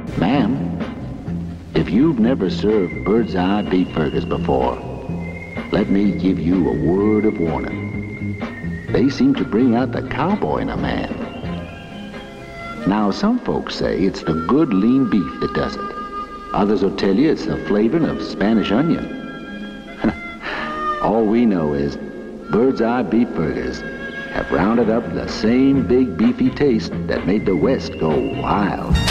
Ma'am, if you've never served Bird's Eye beef burgers before, let me give you a word of warning. They seem to bring out the cowboy in a man. Now, some folks say it's the good lean beef that does it. Others will tell you it's the flavoring of Spanish onion. All we know is Bird's Eye beef burgers have rounded up the same big beefy taste that made the West go wild.